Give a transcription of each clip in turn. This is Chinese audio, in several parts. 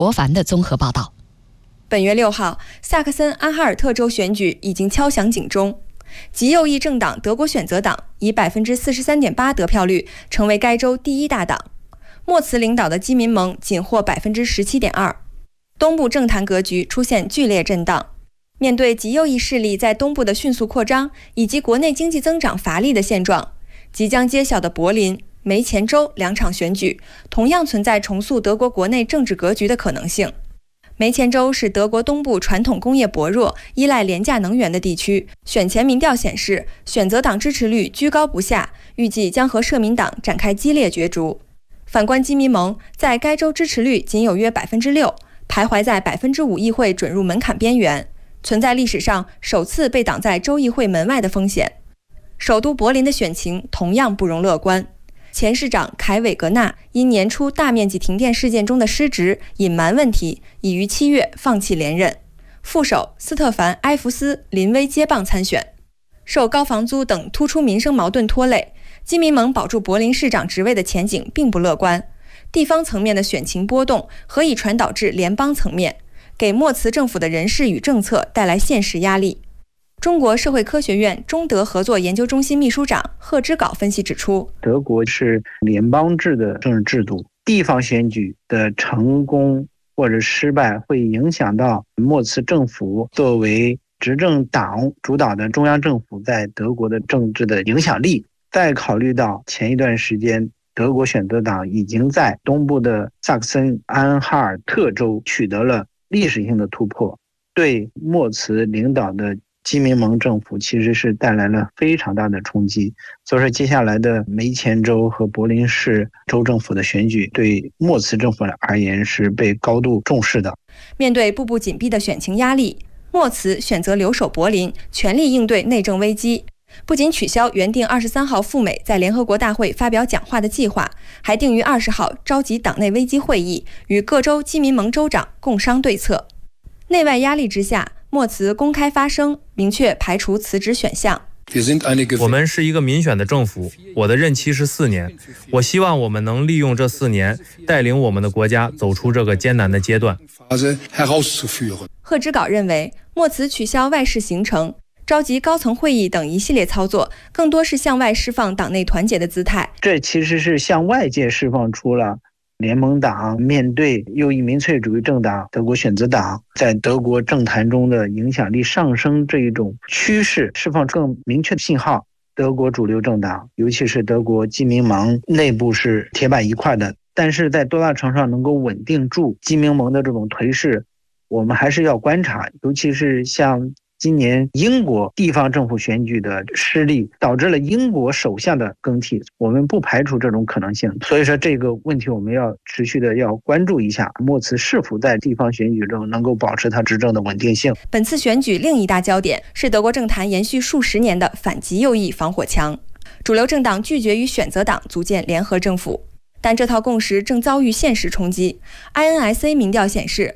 博凡的综合报道。 本月6号，萨克森安哈尔特州选举已经敲响警钟。极右翼政党德国选择党以 43.8% 得票率成为该州第一大党，默茨领导的基民盟仅获 17.2%。 东部政坛格局出现剧烈震荡。面对极右翼势力在东部的迅速扩张，以及国内经济增长乏力的现状，即将揭晓的柏林、梅前州2场选举同样存在重塑德国国内政治格局的可能性。梅前州是德国东部传统工业薄弱、依赖廉价能源的地区，选前民调显示选择党支持率居高不下，预计将和社民党展开激烈角逐。反观基民盟，在该州支持率仅有约 6%， 徘徊在 5% 议会准入门槛边缘，存在历史上首次被挡在州议会门外的风险。首都柏林的选情同样不容乐观。前市长凯韦格纳因年初大面积停电事件中的失职、隐瞒问题，已于7月放弃连任。副手斯特凡·埃弗斯临危接棒参选。受高房租等突出民生矛盾拖累，基民盟保住柏林市长职位的前景并不乐观。地方层面的选情波动何以传导至联邦层面，给默茨政府的人事与政策带来现实压力。中国社会科学院中德合作研究中心秘书长贺之镐分析指出， 德国是联邦制的政治制度，地方选举的成功或者失败会影响到默茨政府作为执政党主导的中央政府在德国的政治的影响力。再考虑到前一段时间德国选择党已经在东部的萨克森安哈尔特州取得了历史性的突破，对默茨领导的基民盟政府其实是带来了非常大的冲击。所以说接下来的梅前州和柏林市州政府的选举对默茨政府而言是被高度重视的。 面对步步紧逼的选情压力，默茨选择留守柏林，全力应对内政危机。不仅取消原定23号赴美在联合国大会发表讲话的计划，还定于20号召集党内危机会议，与各州基民盟州长共商对策。内外压力之下，默茨公开发声，明确排除辞职选项。 我们是一个民选的政府，我的任期是4年，我希望我们能利用这4年，带领我们的国家走出这个艰难的阶段。 贺之镐认为，默茨取消外事行程、召集高层会议等一系列操作，更多是向外释放党内团结的姿态。 这其实是向外界释放出了联盟党面对右翼民粹主义政党德国选择党在德国政坛中的影响力上升这一种趋势，释放出更明确的信号。德国主流政党，尤其是德国基民盟内部是铁板一块的，但是在多大程度上能够稳定住基民盟的这种颓势，我们还是要观察。尤其是像今年英国地方政府选举的失利，导致了英国首相的更替，我们不排除这种可能性。所以说这个问题我们要持续的要关注一下，默茨是否在地方选举中能够保持他执政的稳定性。 本次选举另一大焦点是德国政坛延续数十年的反极右翼防火墙，主流政党拒绝与选择党组建联合政府。但这套共识正遭遇现实冲击。INSA 民调显示，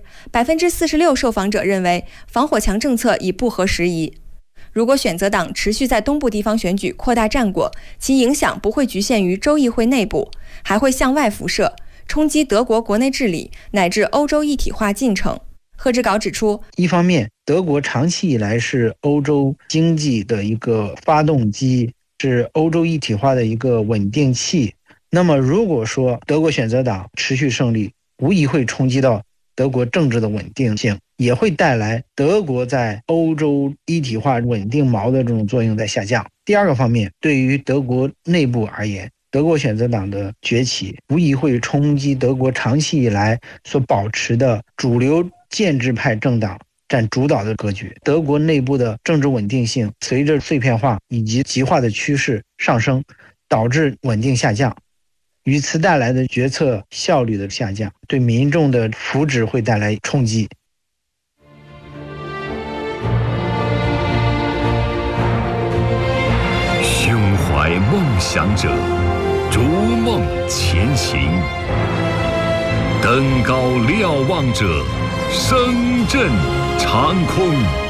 46% 受访者认为防火墙政策已不合时宜。如果选择党持续在东部地方选举扩大战果，其影响不会局限于州议会内部，还会向外辐射，冲击德国国内治理乃至欧洲一体化进程。贺之镐指出， 一方面，德国长期以来是欧洲经济的一个发动机，是欧洲一体化的一个稳定器。那么如果说德国选择党持续胜利，无疑会冲击到德国政治的稳定性，也会带来德国在欧洲一体化稳定锚的这种作用在下降。第二个方面，对于德国内部而言，德国选择党的崛起无疑会冲击德国长期以来所保持的主流建制派政党占主导的格局。德国内部的政治稳定性随着碎片化以及极化的趋势上升，导致稳定下降，与此带来的决策效率的下降，对民众的福祉会带来冲击。 胸怀梦想者，逐梦前行；登高瞭望者，声震长空。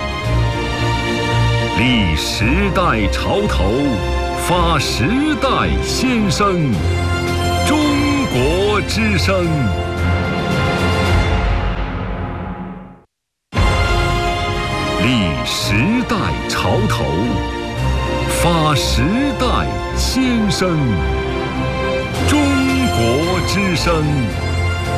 立时代潮头，发时代先声。中国之声。 立时代潮头，发时代先声。中国之声。